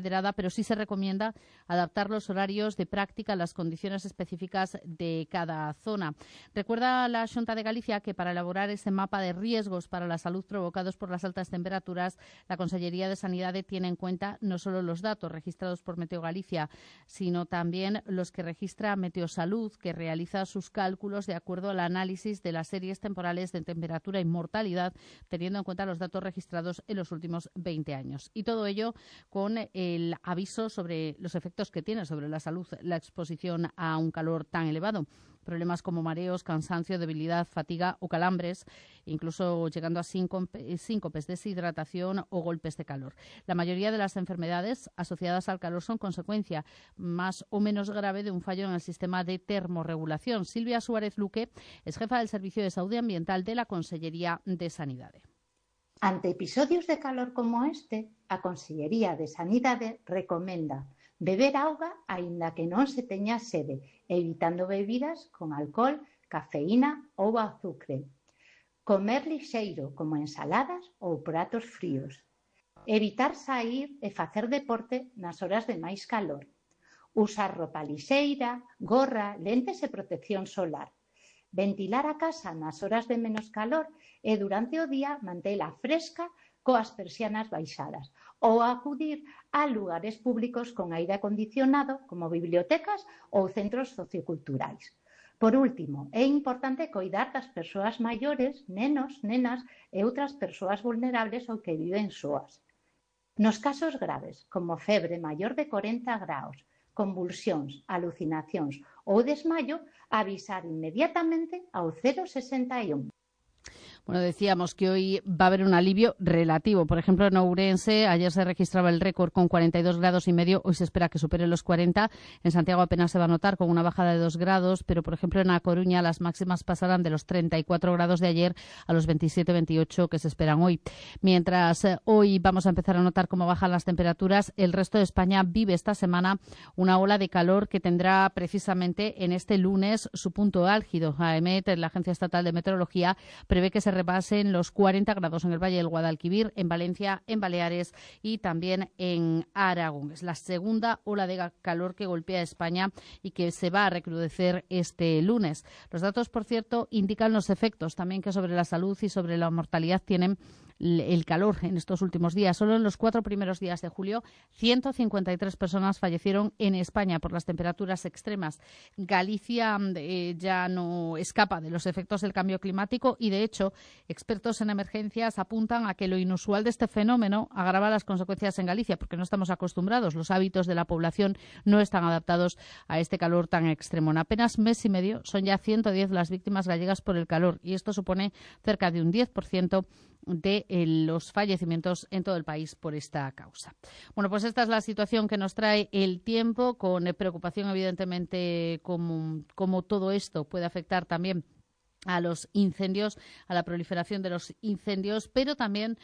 federada, pero sí se recomienda adaptar los horarios de práctica a las condiciones específicas de cada zona. Recuerda la Xunta de Galicia que para elaborar ese mapa de riesgos para la salud provocados por las altas temperaturas, la Consellería de Sanidade tiene en cuenta no solo los datos registrados por Meteo Galicia, sino también los que registra Meteosalud, que realiza sus cálculos de acuerdo al análisis de las series temporales de temperatura y mortalidad, teniendo en cuenta los datos registrados en los últimos 20 años. Y todo ello con el aviso sobre los efectos que tiene sobre la salud la exposición a un calor tan elevado. Problemas como mareos, cansancio, debilidad, fatiga o calambres, incluso llegando a síncopes, deshidratación o golpes de calor. La mayoría de las enfermedades asociadas al calor son consecuencia más o menos grave de un fallo en el sistema de termorregulación. Silvia Suárez Luque es jefa del Servicio de Saúde Ambiental de la Consellería de Sanidade. Ante episodios de calor como este, a Consellería de Sanidade recomenda beber auga aínda que non se teña sede, evitando bebidas con alcohol, cafeína ou azucre. Comer lixeiro, como ensaladas ou pratos fríos. Evitar saír e facer deporte nas horas de máis calor. Usar roupa lixeira, gorra, lentes e protección solar. Ventilar a casa nas horas de menos calor e durante o día mantela fresca coas persianas baixadas ou acudir a lugares públicos con aire acondicionado como bibliotecas ou centros socioculturais. Por último, é importante coidar das persoas maiores, nenos, nenas e outras persoas vulnerables ou que viven soas. Nos casos graves, como febre maior de 40 graus, convulsións, alucinacións ou desmayo, avisar inmediatamente ao 061. Bueno, decíamos que hoy va a haber un alivio relativo. Por ejemplo, en Ourense ayer se registraba el récord con 42 grados y medio. Hoy se espera que supere los 40. En Santiago apenas se va a notar con una bajada de 2 grados. Pero, por ejemplo, en A Coruña las máximas pasarán de los 34 grados de ayer a los 27-28 que se esperan hoy. Mientras hoy vamos a empezar a notar cómo bajan las temperaturas, el resto de España vive esta semana una ola de calor que tendrá precisamente en este lunes su punto álgido. AEMET, la Agencia Estatal de Meteorología, prevé que se repasen los 40 grados en el Valle del Guadalquivir, en Valencia, en Baleares y también en Aragón. Es la segunda ola de calor que golpea España y que se va a recrudecer este lunes. Los datos, por cierto, indican los efectos también que sobre la salud y sobre la mortalidad tienen el calor en estos últimos días. Solo en los 4 primeros días de julio, 153 personas fallecieron en España por las temperaturas extremas. Galicia ya no escapa de los efectos del cambio climático y, de hecho, expertos en emergencias apuntan a que lo inusual de este fenómeno agrava las consecuencias en Galicia, porque no estamos acostumbrados. Los hábitos de la población no están adaptados a este calor tan extremo. En apenas mes y medio son ya 110 las víctimas gallegas por el calor y esto supone cerca de un 10% de los fallecimientos en todo el país por esta causa. Bueno, pues esta es la situación que nos trae el tiempo, con preocupación evidentemente cómo todo esto puede afectar también a los incendios, a la proliferación de los incendios, pero también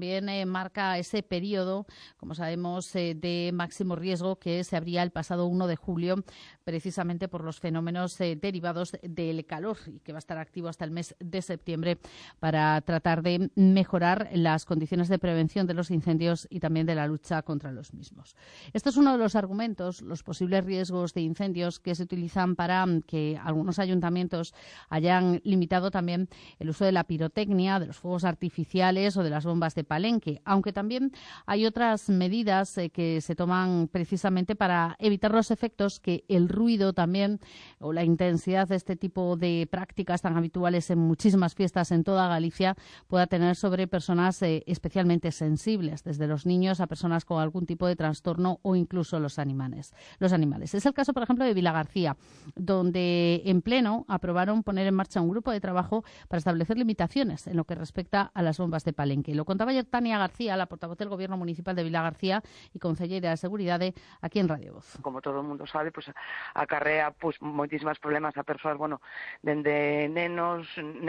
marca ese periodo, como sabemos, de máximo riesgo que se abría el pasado 1 de julio, precisamente por los fenómenos derivados del calor y que va a estar activo hasta el mes de septiembre para tratar de mejorar las condiciones de prevención de los incendios y también de la lucha contra los mismos. Esto es uno de los argumentos, los posibles riesgos de incendios que se utilizan para que algunos ayuntamientos hayan limitado también el uso de la pirotecnia, de los fuegos artificiales o de las bombas de palenque, aunque también hay otras medidas que se toman precisamente para evitar los efectos que el ruido también o la intensidad de este tipo de prácticas tan habituales en muchísimas fiestas en toda Galicia pueda tener sobre personas especialmente sensibles, desde los niños a personas con algún tipo de trastorno o incluso los animales. Es el caso, por ejemplo, de Vilagarcía, donde en pleno aprobaron poner en marcha un grupo de trabajo para establecer limitaciones en lo que respecta a las bombas de palenque. Lo contaba ayer Tania García, la portavoz del Gobierno Municipal de Vilagarcía y concejera de Seguridad aquí en Radio Voz. Como todo el mundo sabe, pues acarrea moitísimas problemas a persoas, dende nenos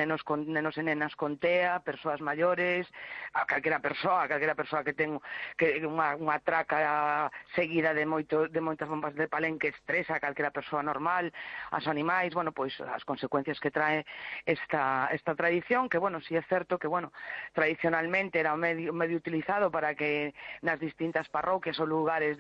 e nenas con TEA, persoas maiores, a calquera persoa que ten unha traca seguida de moitas bombas de palenque estresa a calquera persoa normal, aos animais, as consecuencias que trae esta tradición, que sí é certo que tradicionalmente era un medio utilizado para que nas distintas parroquias ou lugares